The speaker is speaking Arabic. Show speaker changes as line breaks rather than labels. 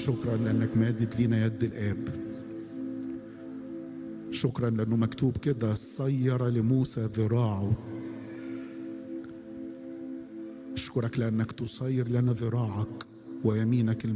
شكرا لأنك مادد لينا يد الآب. شكرا لأنه مكتوب كده صير لموسى ذراعه. أشكرك لأنك تصير لنا ذراعك ويمينك